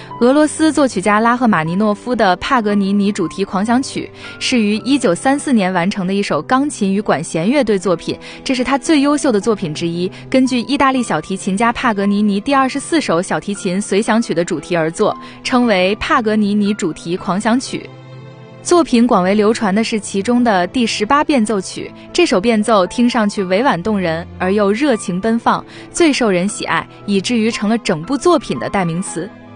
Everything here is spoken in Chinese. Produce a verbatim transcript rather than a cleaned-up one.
俄罗斯作曲家拉赫玛尼诺夫的帕格尼尼主题狂想曲是于一九三四年完成的一首钢琴与管弦乐队作品，这是他最优秀的作品之一，根据意大利小提琴家帕格尼尼第二十四首小提琴随想曲的主题而作，称为帕格尼尼主题狂想曲。作品广为流传的是其中的第十八变奏曲，这首变奏听上去委婉动人而又热情奔放，最受人喜爱，以至于成了整部作品的代名词。